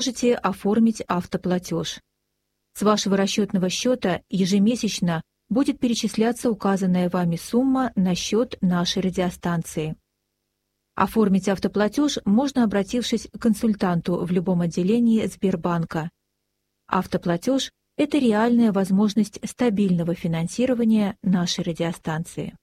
можете оформить автоплатеж. С вашего расчетного счета ежемесячно будет перечисляться указанная вами сумма на счет нашей радиостанции. Оформить автоплатеж можно, обратившись к консультанту в любом отделении Сбербанка. Автоплатеж – это реальная возможность стабильного финансирования нашей радиостанции.